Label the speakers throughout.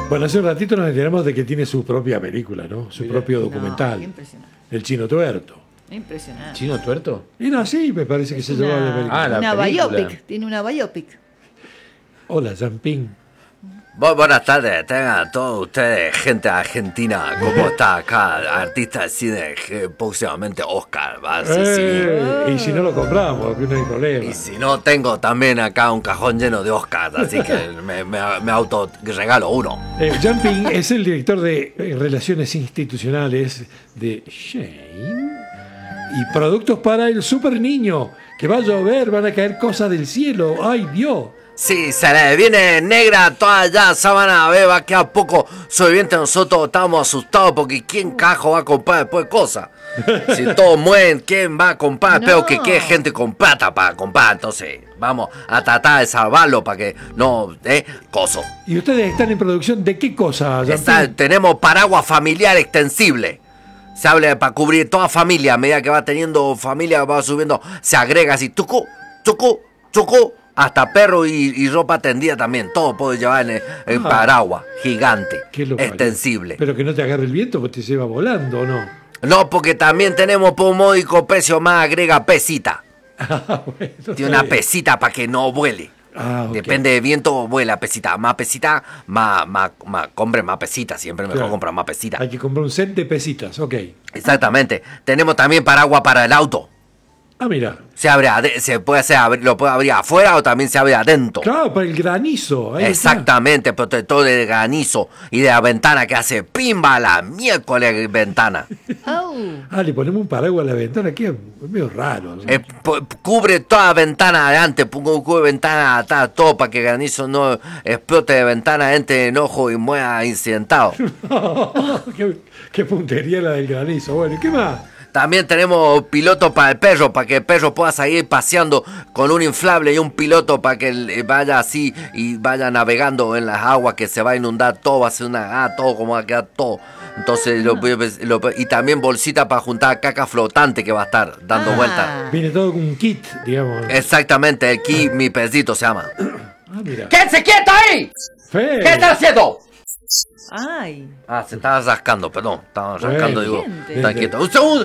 Speaker 1: Bueno, hace un ratito nos enteramos de que tiene su propia película, ¿no? Su propio documental.
Speaker 2: No, impresionante.
Speaker 1: El Chino Tuerto.
Speaker 2: Impresionante.
Speaker 3: ¿Chino tuerto?
Speaker 1: Era así, me parece que se llevaba la película.
Speaker 3: Ah, la
Speaker 2: una
Speaker 3: película.
Speaker 2: biopic. Tiene una biopic.
Speaker 1: Hola, Jampín.
Speaker 4: Buenas tardes, tengan todos ustedes, gente argentina. ¿Cómo está acá? Artista de cine, próximamente Oscar, ¿va? Sí.
Speaker 1: Y si no lo compramos, no hay problema.
Speaker 4: Y si no, tengo también acá un cajón lleno de Oscars, así que me auto regalo uno.
Speaker 1: Jamping es el director de Relaciones Institucionales de Shane y productos para el super niño. Que va a llover, van a caer cosas del cielo. ¡Ay, Dios!
Speaker 4: Sí, se le viene negra toda ya sábana, va a quedar poco sobreviviente. Nosotros estamos asustados porque ¿quién cajo va a comprar después cosas? Si todos mueren, ¿quién va a comprar? Espero que quede gente con plata para comprar. Entonces, vamos a tratar de salvarlo para que no, coso.
Speaker 1: ¿Y ustedes están en producción de qué cosa, Jamping?
Speaker 4: Tenemos paraguas familiar extensible. Se habla para cubrir toda familia. A medida que va teniendo familia, va subiendo, se agrega así, tucu, tucu, tucu. Hasta perro y ropa tendida también. Todo puede llevar en paraguas. Gigante. Extensible.
Speaker 1: Pero que no te agarre el viento porque te lleva volando, ¿o no?
Speaker 4: No, porque también tenemos por un módico precio más agrega pesita.
Speaker 1: Bueno,
Speaker 4: tiene una pesita para que no vuele.
Speaker 1: Okay.
Speaker 4: Depende del viento, vuela pesita. Más pesita, más compre más pesita. Siempre mejor comprar más pesita.
Speaker 1: Hay que comprar un set de pesitas, ok.
Speaker 4: Exactamente. Tenemos también paraguas para el auto.
Speaker 1: Ah, mira.
Speaker 4: Se puede hacer, lo puede abrir afuera o también se abre adentro.
Speaker 1: Claro, para el granizo. Ahí
Speaker 4: exactamente,
Speaker 1: está.
Speaker 4: Protector de granizo y de la ventana que hace pimba la miércoles ventana.
Speaker 1: Le ponemos un paraguas a la ventana, que es medio raro, ¿no?
Speaker 4: Cubre toda la ventana adelante, cubre ventana atrás, todo para que el granizo no explote de ventana, entre en ojo y muera incidentado.
Speaker 1: qué puntería la del granizo. Bueno, ¿y qué más?
Speaker 4: También tenemos piloto para el perro, para que el perro pueda seguir paseando con un inflable y un piloto para que vaya así y vaya navegando en las aguas que se va a inundar todo, va a ser todo como va a quedar todo. Entonces, y también bolsita para juntar caca flotante que va a estar dando vueltas.
Speaker 1: Viene todo con un kit, digamos.
Speaker 4: Exactamente, el kit Mi Pesito se llama.
Speaker 1: Mira.
Speaker 4: ¡Quédense quieto ahí!
Speaker 1: Fe.
Speaker 4: ¿Qué están haciendo?
Speaker 2: Ay.
Speaker 4: Se estaba rascando, perdón. Estaba rascando, digo. Están quietos. Un segundo.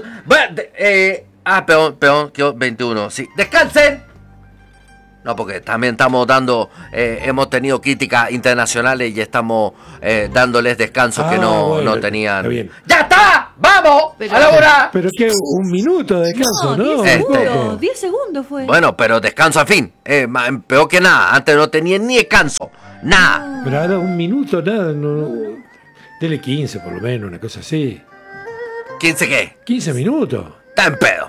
Speaker 4: Perdón, quedó 21. Sí. ¡Descansen! No, porque también estamos dando. Hemos tenido críticas internacionales y estamos dándoles descansos que no tenían.
Speaker 1: Está bien.
Speaker 4: ¡Ya está! ¡Vamos! ¡A la hora!
Speaker 1: Pero que un minuto de descanso, ¿no?
Speaker 2: 10 segundos. 10 segundos fue.
Speaker 4: Bueno, pero descanso al fin. Peor que nada. Antes no tenía ni descanso. Nada.
Speaker 1: Pero ahora un minuto, nada. No. Dele 15 por lo menos, una cosa así.
Speaker 4: ¿15 qué?
Speaker 1: 15 minutos.
Speaker 4: Está en pedo.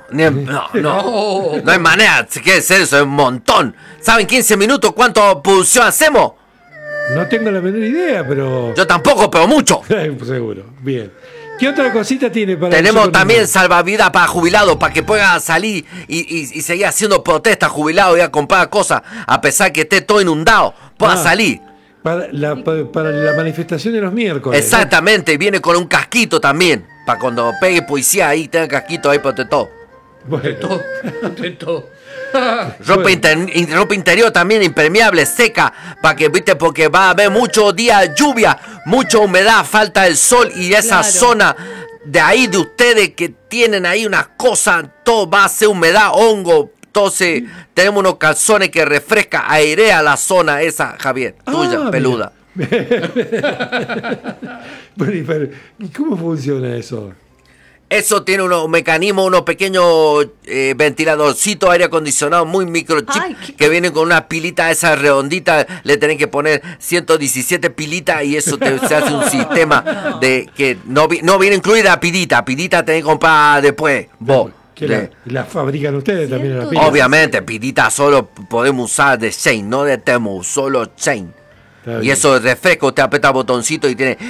Speaker 4: No hay manera. Si quiere ser eso, es un montón. ¿Saben 15 minutos cuánto producción hacemos?
Speaker 1: No tengo la menor idea, pero.
Speaker 4: Yo tampoco, pero mucho.
Speaker 1: Seguro. Bien. ¿Qué otra cosita tiene para
Speaker 4: tenemos también salvavidas para jubilados, para que pueda salir y seguir haciendo protestas jubilados y a comprar cosas, a pesar que esté todo inundado, pueda salir.
Speaker 1: Para la manifestación de los miércoles.
Speaker 4: Exactamente, ¿no? Viene con un casquito también, para cuando pegue policía ahí, tenga casquito ahí protector.
Speaker 1: Bueno.
Speaker 4: Ropa interior también impermeable, seca, para que, viste, porque va a haber muchos días de lluvia, mucha humedad, falta del sol y esa zona de ahí de ustedes que tienen ahí unas cosas, todo va a ser humedad, hongo. Entonces tenemos unos calzones que refresca, airea la zona esa, Javier, tuya, peluda.
Speaker 1: Bueno, ¿y cómo funciona eso?
Speaker 4: Eso tiene unos mecanismos, unos pequeños ventiladorcitos, aire acondicionado muy microchip que vienen con una pilita esa redondita. Le tenés que poner 117 pilitas y eso se hace un sistema de que no viene incluida pilita. Pilita tenés que comprar después. Vos.
Speaker 1: La fabrican ustedes también la pila.
Speaker 4: Obviamente, pilita solo podemos usar de Shane, no de Temu, solo Shane. Y eso refresca, usted aprieta el botoncito y tiene.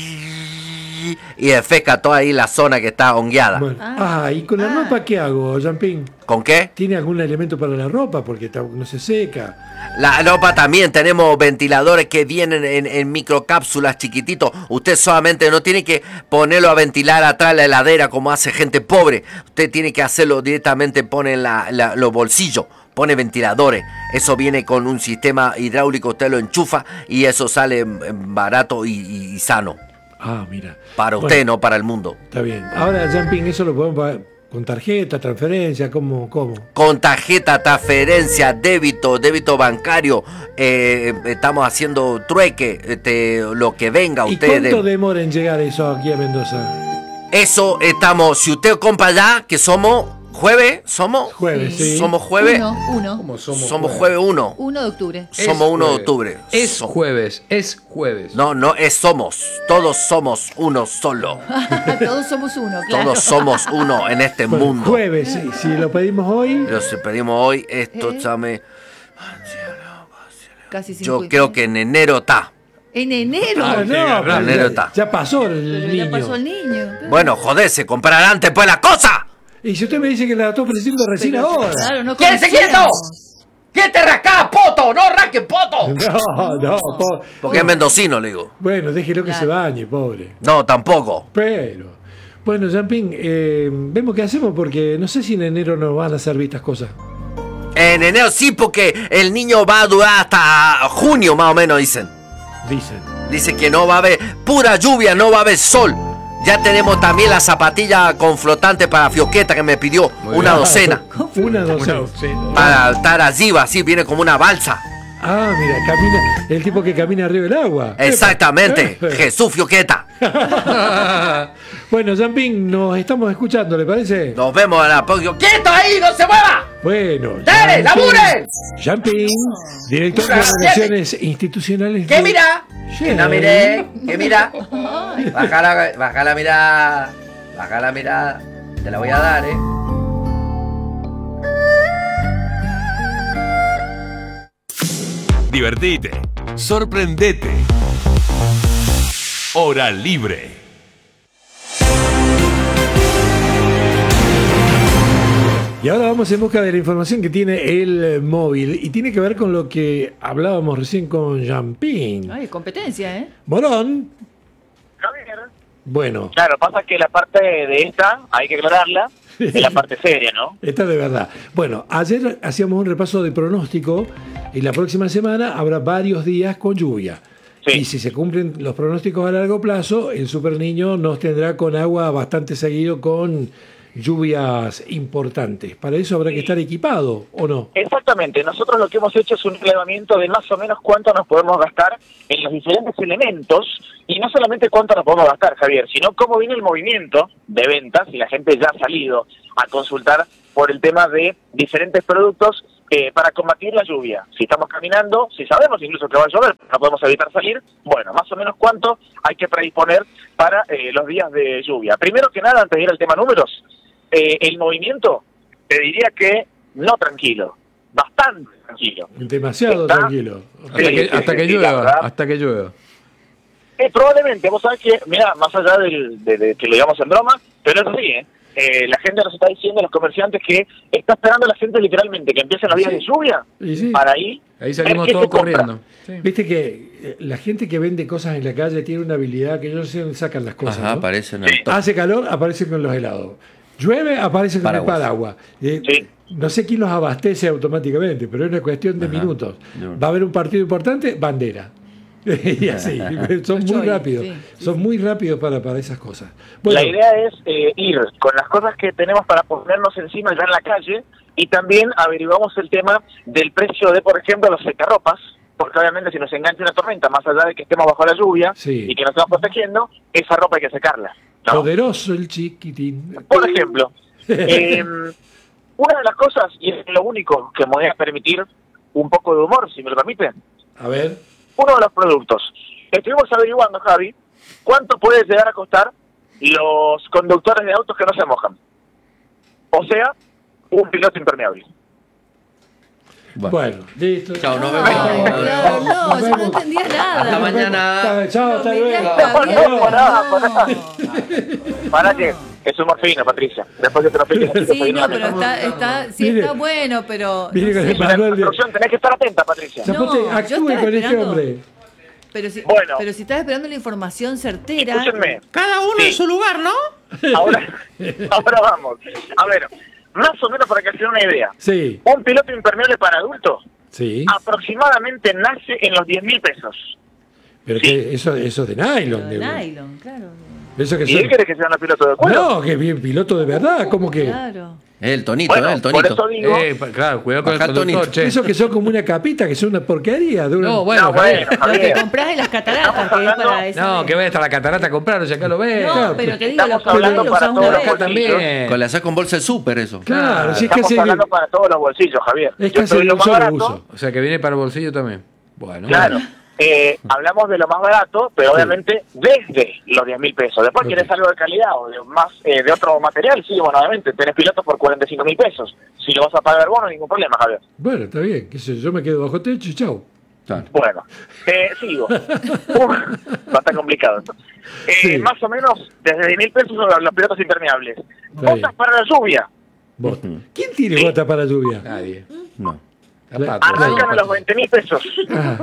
Speaker 4: Y refresca toda ahí la zona que está hongueada.
Speaker 1: Bueno. ¿Y con la ropa qué hago, Jamping?
Speaker 4: ¿Con qué?
Speaker 1: ¿Tiene algún elemento para la ropa? Porque no se seca.
Speaker 4: La ropa también, tenemos ventiladores que vienen en microcápsulas chiquititos. Usted solamente no tiene que ponerlo a ventilar atrás de la heladera como hace gente pobre. Usted tiene que hacerlo directamente, pone en los bolsillos. pone ventiladores. Eso viene con un sistema hidráulico, usted lo enchufa y eso sale barato y sano.
Speaker 1: Ah, mira.
Speaker 4: Para
Speaker 1: Bueno,
Speaker 4: usted, no para el mundo.
Speaker 1: está bien. Ahora, Jumping, eso lo podemos pagar con tarjeta, transferencia, ¿cómo?
Speaker 4: Con tarjeta, transferencia, débito bancario, estamos haciendo trueque, lo que venga
Speaker 1: ¿Y
Speaker 4: usted.
Speaker 1: cuánto demora en llegar eso aquí a Mendoza?
Speaker 4: Eso estamos, si usted compra ya, que somos jueves,
Speaker 1: Jueves, sí.
Speaker 4: somos jueves,
Speaker 2: Uno.
Speaker 3: ¿Cómo
Speaker 4: somos jueves 1,
Speaker 2: 1 de octubre.
Speaker 4: somos 1 de octubre.
Speaker 3: Es jueves.
Speaker 4: No, es somos, todos somos uno solo,
Speaker 2: Todos somos uno, claro.
Speaker 4: todos somos uno en este
Speaker 1: Bueno,
Speaker 4: mundo.
Speaker 1: jueves, sí. Si lo pedimos hoy,
Speaker 4: Pero si pedimos hoy, esto llame,
Speaker 2: Casi 5.
Speaker 4: yo creo que en enero está.
Speaker 2: En enero.
Speaker 1: Ah, no, pero
Speaker 4: enero está.
Speaker 1: ya pasó el
Speaker 2: Pero
Speaker 1: niño.
Speaker 2: ya pasó el niño.
Speaker 4: Bueno, joder, se comprarán antes pues la cosa.
Speaker 1: Y si usted me dice que la estoy ofreciendo recién
Speaker 2: Pero,
Speaker 1: ahora.
Speaker 2: Claro, no
Speaker 4: ¡Quédese quieto!
Speaker 2: conocíamos.
Speaker 4: ¿Quién te rasca, poto? ¡No rasque, poto!
Speaker 1: No,
Speaker 4: Porque es mendocino, le digo.
Speaker 1: Bueno, déjelo que
Speaker 2: Claro.
Speaker 1: se bañe, pobre.
Speaker 4: No, tampoco.
Speaker 1: Pero. Bueno, Jumping, vemos qué hacemos porque no sé si en enero nos van a servir estas cosas.
Speaker 4: En enero sí, porque el niño va a durar hasta junio, más o menos, dicen. Dice que no va a haber pura lluvia, no va a haber sol. Ya tenemos también la zapatilla con flotante para Fioqueta que me pidió una docena.
Speaker 1: Una docena.
Speaker 4: Para estar allí, así viene como una balsa.
Speaker 1: Ah, mira, camina, el tipo que camina arriba del agua.
Speaker 4: Exactamente,
Speaker 1: Epa.
Speaker 4: Jesús Fioqueta.
Speaker 1: Bueno, Jumping, nos estamos escuchando, ¿le parece?
Speaker 4: Nos vemos en la próxima. ¡Quieto ahí, no se mueva!
Speaker 1: Bueno.
Speaker 4: ¡Dale, laburen!
Speaker 1: Jumping, director de Relaciones Institucionales.
Speaker 4: ¿Qué
Speaker 1: de-
Speaker 4: mira?
Speaker 1: Sí.
Speaker 4: Que no miré, que mira. Baja la mirada. Baja la mirada. Te la voy a dar,
Speaker 5: Divertite, sorprendete. Hora libre.
Speaker 1: Y ahora vamos en busca de la información que tiene el móvil y tiene que ver con lo que hablábamos recién con Jumping.
Speaker 2: Ay, competencia, ¿eh?
Speaker 1: Morón,
Speaker 6: Javier.
Speaker 1: bueno,
Speaker 6: Claro, pasa que la parte de esta, hay que aclararla, es la parte seria, ¿no?
Speaker 1: esta de verdad. Bueno, ayer hacíamos un repaso de pronóstico y la próxima semana habrá varios días con lluvia.
Speaker 6: Sí.
Speaker 1: Y si se cumplen los pronósticos a largo plazo, el Super Niño nos tendrá con agua bastante seguido con lluvias importantes. Para eso habrá que estar equipado, ¿o no?
Speaker 6: Exactamente, nosotros lo que hemos hecho es un relevamiento de más o menos cuánto nos podemos gastar en los diferentes elementos, y no solamente cuánto nos podemos gastar, Javier, sino cómo viene el movimiento de ventas, y la gente ya ha salido a consultar por el tema de diferentes productos para combatir la lluvia. Si estamos caminando, si sabemos incluso que va a llover, no podemos evitar salir, bueno, más o menos cuánto hay que predisponer para los días de lluvia. Primero que nada, antes de ir al tema números, el movimiento, te diría que no tranquilo, bastante tranquilo.
Speaker 1: Demasiado
Speaker 6: Está-
Speaker 1: tranquilo.
Speaker 3: Hasta que
Speaker 6: sí, la verdad.
Speaker 3: llueva, hasta que llueva.
Speaker 6: Probablemente, vos sabés que, mira, más allá de que lo digamos en broma, pero es así, la gente nos está diciendo, los comerciantes, que está esperando la gente literalmente que empiecen los días de lluvia,
Speaker 1: Y sí.
Speaker 6: para ahí
Speaker 3: Ahí salimos
Speaker 6: ver qué
Speaker 3: todos
Speaker 6: se compra.
Speaker 3: corriendo. Sí.
Speaker 1: Viste que la gente que vende cosas en la calle tiene una habilidad que yo no sé dónde sacan las cosas. ¿no?
Speaker 4: aparece en el top.
Speaker 1: Hace calor, aparecen con los helados. Llueve, aparecen con el paraguas.
Speaker 6: Sí.
Speaker 1: No sé quién los abastece automáticamente, pero es una cuestión de minutos. Va a haber un partido importante, bandera. Y así, son muy
Speaker 2: Choy,
Speaker 1: rápidos.
Speaker 2: sí.
Speaker 1: Son muy rápidos para esas cosas. Bueno,
Speaker 6: La idea es ir con las cosas que tenemos para ponernos encima ya en la calle, y también averiguamos el tema del precio de, por ejemplo, los secarropas, porque obviamente si nos engancha una tormenta, más allá de que estemos bajo la lluvia
Speaker 1: Sí.
Speaker 6: y que nos estamos protegiendo, esa ropa hay que secarla, ¿no?
Speaker 1: poderoso el chiquitín.
Speaker 6: Por ejemplo, una de las cosas, y es lo único que me voy a permitir un poco de humor, si me lo permiten,
Speaker 1: A ver,
Speaker 6: uno de los productos. Estuvimos averiguando, Javi, cuánto puede llegar a costar los conductores de autos que no se mojan. O sea, un piloto impermeable.
Speaker 1: bueno, listo.
Speaker 4: Chao, nos
Speaker 2: Ah,
Speaker 4: vemos.
Speaker 2: claro, no, yo no entendía nada.
Speaker 4: Hasta mañana.
Speaker 1: Chao, hasta
Speaker 2: No,
Speaker 1: luego.
Speaker 2: mirá,
Speaker 6: No, pará. ¿Para qué? Es humor fino, Patricia. Después de te lo expliques.
Speaker 2: Sí, no, pero sí
Speaker 1: Mire.
Speaker 2: está bueno, pero...
Speaker 1: Viene
Speaker 2: no
Speaker 1: con
Speaker 2: sé.
Speaker 1: el manual de...
Speaker 6: Construcción, tenés que estar atenta, Patricia.
Speaker 1: Zapote,
Speaker 2: No, yo
Speaker 1: actúe
Speaker 2: estaba
Speaker 1: con este
Speaker 2: esperando.
Speaker 1: hombre.
Speaker 6: Bueno.
Speaker 2: Pero si estás esperando la información certera...
Speaker 6: Escúchenme.
Speaker 4: Cada uno
Speaker 6: Sí.
Speaker 4: en su lugar, ¿no?
Speaker 6: Ahora vamos. A ver, más o menos para que se den una idea,
Speaker 1: Sí,
Speaker 6: un piloto impermeable para adultos
Speaker 1: sí.
Speaker 6: aproximadamente nace en los 10.000 pesos.
Speaker 1: Pero que eso es de nylon.
Speaker 2: De nylon, claro.
Speaker 1: Eso que
Speaker 6: ¿Y él quiere que sea un piloto de cuero?
Speaker 1: No, que bien piloto de verdad, ¿cómo que?
Speaker 2: Claro.
Speaker 4: El tonito,
Speaker 6: Bueno,
Speaker 4: el
Speaker 6: por
Speaker 4: tonito.
Speaker 6: eso digo...
Speaker 3: Claro, cuidado con
Speaker 4: Baja
Speaker 3: el
Speaker 4: el
Speaker 3: conductor,
Speaker 4: tonito.
Speaker 3: che.
Speaker 1: Eso que son como una capita, que son una porquería. De una...
Speaker 3: No, bueno,
Speaker 6: No,
Speaker 3: Javier.
Speaker 6: bueno,
Speaker 2: Lo que
Speaker 6: Javier.
Speaker 2: compras en las cataratas, que es para esa.
Speaker 3: No, que vaya hasta la catarata a comprar, o sea, acá lo ves.
Speaker 2: No,
Speaker 1: Claro,
Speaker 2: pero te digo,
Speaker 6: estamos
Speaker 2: los caballos
Speaker 6: hablando
Speaker 2: los
Speaker 6: para
Speaker 2: usas
Speaker 6: todos
Speaker 2: una
Speaker 6: los
Speaker 2: vez.
Speaker 3: Acá también.
Speaker 4: Con la saco en bolsa de súper eso.
Speaker 1: Claro, si es
Speaker 6: Estamos
Speaker 1: casi,
Speaker 6: hablando para todos los bolsillos, Javier.
Speaker 1: es
Speaker 6: Yo
Speaker 1: casi
Speaker 6: estoy
Speaker 1: de
Speaker 6: lo
Speaker 1: un
Speaker 6: más
Speaker 1: solo
Speaker 6: barato,
Speaker 1: uso.
Speaker 3: O sea, que viene para el bolsillo también. Bueno.
Speaker 6: claro. Hablamos de lo más barato, pero obviamente desde los 10.000 pesos. Después
Speaker 1: Ok.
Speaker 6: quieres algo de calidad o de más de otro material, sí, bueno, obviamente tenés pilotos por 45.000 pesos. Si lo vas a pagar vos, no hay ningún problema, Javier.
Speaker 1: Bueno, está bien, qué sé yo, yo me quedo bajo techo y chau.
Speaker 4: Claro.
Speaker 6: Bueno, sigo. Va a estar complicado esto.
Speaker 1: Sí.
Speaker 6: Más o menos desde 10.000 pesos son los pilotos impermeables.
Speaker 1: bien.
Speaker 6: Botas para la lluvia.
Speaker 1: Bota. ¿Quién tiene bota para lluvia?
Speaker 3: Nadie.
Speaker 4: No.
Speaker 3: Zapatos.
Speaker 6: Arrancan a los 20.000 pesos.
Speaker 1: Ah,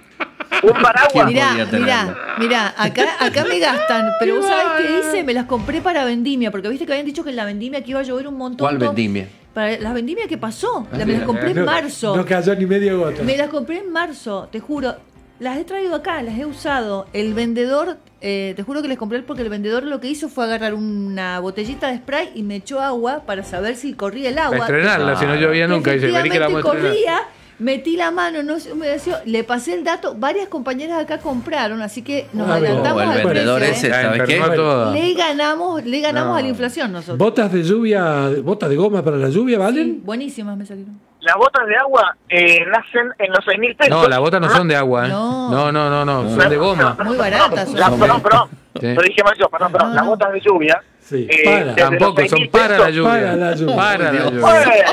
Speaker 6: Un paraguas.
Speaker 4: ¿Quién
Speaker 2: Mirá,
Speaker 4: podría tenerlo?
Speaker 2: mirá, acá me gastan, pero vos sabés qué hice, me las compré para vendimia, porque viste que habían dicho que en la vendimia que iba a llover un montón.
Speaker 4: ¿Cuál vendimia?
Speaker 2: Para las vendimias que pasó, me las compré en
Speaker 1: no,
Speaker 2: marzo.
Speaker 1: no cayó ni media gota.
Speaker 2: Me las compré en marzo, te juro. Las he traído acá, las he usado. El vendedor, te juro que les compré porque el vendedor lo que hizo fue agarrar una botellita de spray y me echó agua para saber si corría el agua.
Speaker 3: Para estrenarla, si no llovía nunca. Dice, vení que la vamos a estrenar.
Speaker 2: Corría, metí la mano, no se humedeció, le pasé el dato, varias compañeras acá compraron, así que nos
Speaker 1: Ah, bien.
Speaker 2: adelantamos
Speaker 4: el
Speaker 2: al
Speaker 4: vendedor
Speaker 2: precio,
Speaker 4: ese,
Speaker 3: La
Speaker 4: ¿sabes qué?
Speaker 3: enfermó toda.
Speaker 2: Le ganamos
Speaker 3: No.
Speaker 2: a la inflación nosotros.
Speaker 1: ¿Botas de lluvia, botas de goma para la lluvia,
Speaker 2: Sí,
Speaker 1: valen?
Speaker 2: buenísimas me salieron.
Speaker 6: Las botas de agua nacen en los 6.000 pesos.
Speaker 3: No, las botas no son de agua, ¿eh?
Speaker 2: No.
Speaker 3: No, son de goma.
Speaker 2: Muy baratas son.
Speaker 6: Perdón.
Speaker 3: Sí.
Speaker 6: Lo dije mal yo, perdón.
Speaker 2: No,
Speaker 6: Las
Speaker 2: no.
Speaker 6: botas de lluvia.
Speaker 1: Sí,
Speaker 6: desde los
Speaker 3: Tampoco,
Speaker 6: 6.000
Speaker 3: son para la
Speaker 6: pesos.
Speaker 3: lluvia.
Speaker 1: Para la lluvia.
Speaker 3: Para la lluvia.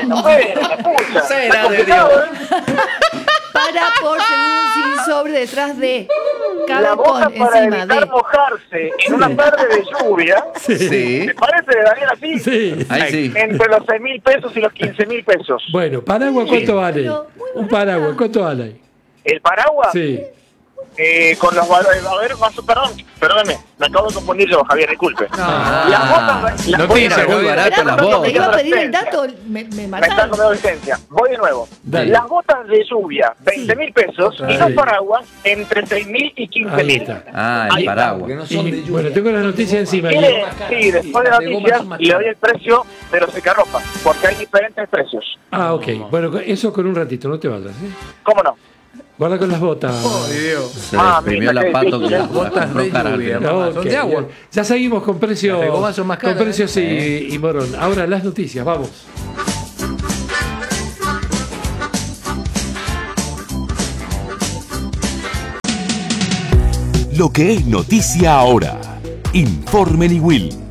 Speaker 6: Pucha.
Speaker 4: Será
Speaker 6: Está
Speaker 4: de
Speaker 6: complicado,
Speaker 2: Para por según sin sobre detrás de. Cabe
Speaker 6: La bota
Speaker 2: con
Speaker 6: para
Speaker 2: encima
Speaker 6: evitar
Speaker 2: de.
Speaker 6: mojarse en una tarde de lluvia.
Speaker 4: Sí.
Speaker 6: ¿Te parece, Daniel, así?
Speaker 1: Sí.
Speaker 4: Ahí sí.
Speaker 6: Entre los 6.000 pesos y los 15.000 pesos.
Speaker 1: Bueno, paraguas, ¿cuánto vale?
Speaker 2: Pero muy
Speaker 1: Un
Speaker 2: barata.
Speaker 1: paraguas, ¿cuánto vale?
Speaker 6: El paraguas,
Speaker 1: Sí.
Speaker 6: con los valores. A ver, perdóneme, me acabo de confundir yo, Javier, disculpe. Las botas.
Speaker 3: No
Speaker 6: voy de
Speaker 3: pisa,
Speaker 6: nuevo.
Speaker 4: muy barato
Speaker 2: Esperá,
Speaker 4: las
Speaker 2: porque
Speaker 4: botas.
Speaker 2: te iba a pedir el
Speaker 6: Resistencia.
Speaker 2: dato, me
Speaker 6: Me están
Speaker 2: mataron.
Speaker 6: comiendo licencia. Voy de nuevo.
Speaker 1: Dale.
Speaker 6: Las botas de lluvia, 20.000 pesos. Y los
Speaker 1: Sí.
Speaker 6: paraguas, entre 6.000 y
Speaker 1: Ahí
Speaker 6: 15.000.
Speaker 1: está.
Speaker 4: Ah,
Speaker 6: Ahí
Speaker 4: el
Speaker 6: está,
Speaker 4: paraguas.
Speaker 1: Y, bueno, tengo las noticias encima.
Speaker 6: ¿Quiere? Sí, después de
Speaker 3: Las de goma
Speaker 6: noticias
Speaker 3: son más
Speaker 6: le doy el precio de los secarropas, porque hay diferentes precios.
Speaker 1: Ah, ok. Bueno, eso con un ratito, no te vayas. ¿eh?
Speaker 6: ¿Cómo no?
Speaker 1: Guarda con las botas.
Speaker 4: Se
Speaker 6: Ah,
Speaker 4: exprimió
Speaker 6: mira,
Speaker 4: la
Speaker 6: qué
Speaker 4: pato
Speaker 6: difícil,
Speaker 4: que
Speaker 6: ¿eh?
Speaker 4: la
Speaker 3: Botas
Speaker 4: compró
Speaker 3: de
Speaker 4: cara al
Speaker 3: lluvia.
Speaker 4: final.
Speaker 3: Mamá, son
Speaker 1: Ok,
Speaker 3: de agua.
Speaker 1: ya seguimos con precios.
Speaker 3: Las de goma son más caras,
Speaker 1: Con precios y morón. Ahora las noticias, vamos.
Speaker 5: Lo que es noticia ahora. Informe Will.